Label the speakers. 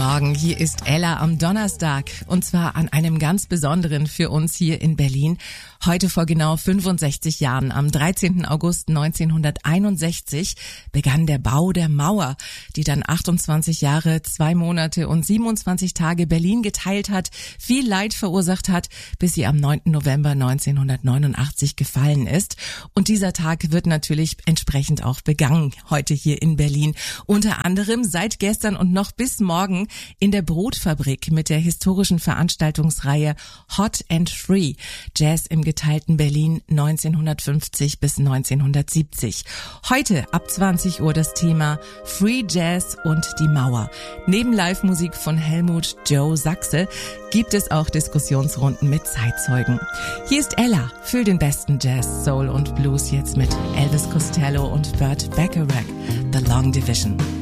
Speaker 1: Morgen, hier ist Ella am Donnerstag und zwar an einem ganz besonderen für uns hier in Berlin. Heute vor genau 65 Jahren, am 13. August 1961, begann der Bau der Mauer, die dann 28 Jahre, 2 Monate und 27 Tage Berlin geteilt hat, viel Leid verursacht hat, bis sie am 9. November 1989 gefallen ist. Und dieser Tag wird natürlich entsprechend auch begangen, heute hier in Berlin. Unter anderem seit gestern und noch bis morgen in der Brotfabrik mit der historischen Veranstaltungsreihe Hot and Free, Jazz im geteilten Berlin 1950 bis 1970. Heute ab 20 Uhr das Thema Free Jazz und die Mauer. Neben Live-Musik von Helmut Joe Sachse gibt es auch Diskussionsrunden mit Zeitzeugen. Hier ist Ella für den besten Jazz, Soul und Blues jetzt mit Elvis Costello und Burt Bacharach, The Long Division.